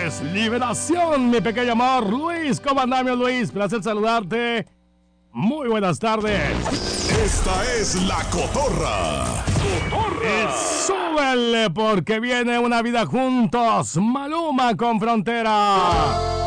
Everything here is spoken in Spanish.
es Liberación, mi pequeño amor. Luis, ¿cómo andamos, Luis? Placer saludarte. Muy buenas tardes. Esta es La Cotorra. Y súbele porque viene una vida juntos. Maluma con Frontera.